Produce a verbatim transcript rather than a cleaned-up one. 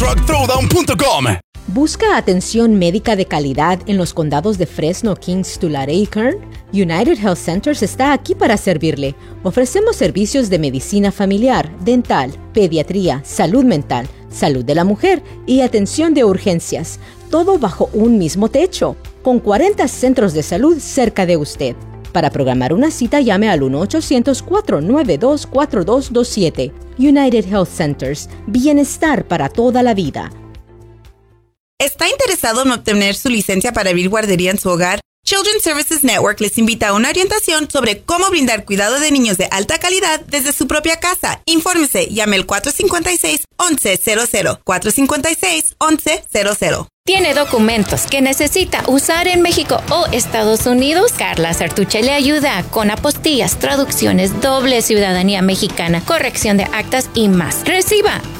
truck throwdown punto com. ¿Busca atención médica de calidad en los condados de Fresno, Kings, Tulare y Kern? United Health Centers está aquí para servirle. Ofrecemos servicios de medicina familiar, dental, pediatría, salud mental, salud de la mujer y atención de urgencias, todo bajo un mismo techo, con cuarenta centros de salud cerca de usted. Para programar una cita, llame al uno ochocientos, cuatro nueve dos, cuatro dos dos siete. United Health Centers. Bienestar para toda la vida. ¿Está interesado en obtener su licencia para abrir guardería en su hogar? Children's Services Network les invita a una orientación sobre cómo brindar cuidado de niños de alta calidad desde su propia casa. Infórmese, llame al cuatro cinco seis, once cero cero, cuatro cinco seis, once cero cero. ¿Tiene documentos que necesita usar en México o Estados Unidos? Carla Sartuche le ayuda con apostillas, traducciones, doble ciudadanía mexicana, corrección de actas y más. Reciba